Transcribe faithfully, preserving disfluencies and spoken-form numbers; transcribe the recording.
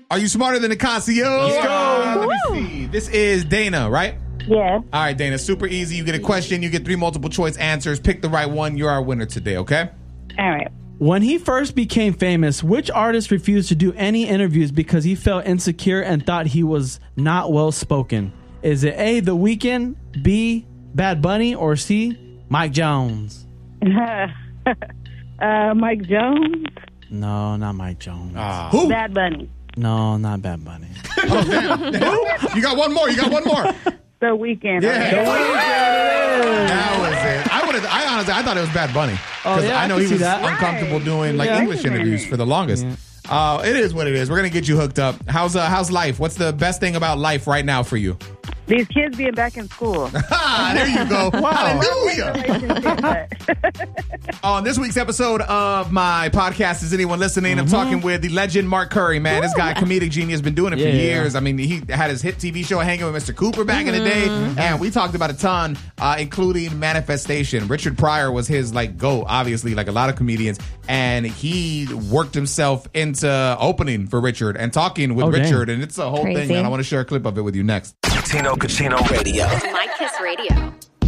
Are you smarter than the concierge? Let's go. Let me see. This is Dana, right? Yes. All right, Dana. Super easy. You get a question. You get three multiple choice answers. Pick the right one. You're our winner today, okay? All right. When he first became famous, which artist refused to do any interviews because he felt insecure and thought he was not well spoken? Is it A, The Weeknd, B, Bad Bunny, or C, Mike Jones? uh, Mike Jones? No, not Mike Jones. Uh, who? Bad Bunny. No, not Bad Bunny. Oh, damn. Who? You got one more. You got one more. The Weeknd. Yeah. The Weeknd. That was it. I would have. I honestly, I thought it was Bad Bunny because Oh, yeah, I I know can he see was that. uncomfortable Right. doing like Yeah. English interviews for the longest. Yeah. Uh, it is what it is. We're gonna get you hooked up. How's uh, how's life? What's the best thing about life right now for you? These kids being back in school. Ah, there you go. Hallelujah. Relationship, but- On this week's episode of my podcast, Is Anyone Listening? I'm talking with the legend Mark Curry, man. This guy, comedic genius, been doing it for Yeah. years. I mean, he had his hit T V show Hanging with Mister Cooper back in the day, and we talked about a ton, uh, including Manifestation. Richard Pryor was his, like, GOAT, obviously, like a lot of comedians, and he worked himself into opening for Richard and talking with Oh, damn. Richard, and it's a whole Crazy. thing, man. I want to share a clip of it with you next. Tino Cucino Radio. My Kiss Radio.